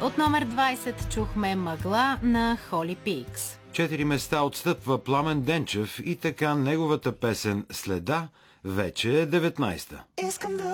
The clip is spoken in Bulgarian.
От номер 20 чухме Мъгла на Холи Пикс. 4 места отстъпва Пламен Денчев и така неговата песен Следа вече е 19-та.